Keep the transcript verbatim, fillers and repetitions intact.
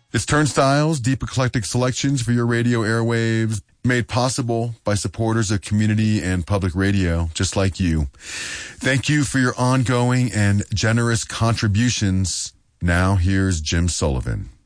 It's Turnstiles, deep eclectic selections for your radio airwaves, made possible by supporters of community and public radio, just like you. Thank you for your ongoing and generous contributions. Now here's Jim Sullivan.